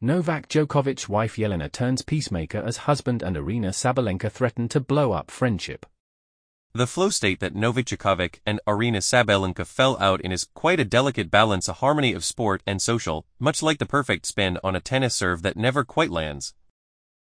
Novak Djokovic's wife Yelena turns peacemaker as husband and Aryna Sabalenka threaten to blow up friendship. The flow state that Novak Djokovic and Aryna Sabalenka fell out in is quite a delicate balance, a harmony of sport and social, much like the perfect spin on a tennis serve that never quite lands.